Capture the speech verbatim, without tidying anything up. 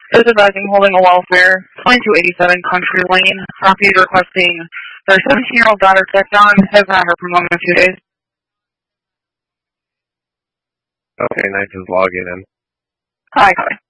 Is advising holding a welfare, twenty-two eighty-seven Country Lane. Property requesting their seventeen-year-old daughter checked on. Has not heard from them in a few days. Okay, nice. Just logging in. Hi, hi.